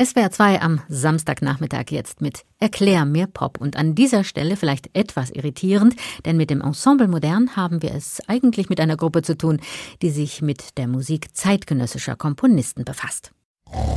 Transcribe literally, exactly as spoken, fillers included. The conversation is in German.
S W R zwei am Samstagnachmittag jetzt mit Erklär mir Pop. Und an dieser Stelle vielleicht etwas irritierend, denn mit dem Ensemble Modern haben wir es eigentlich mit einer Gruppe zu tun, die sich mit der Musik zeitgenössischer Komponisten befasst.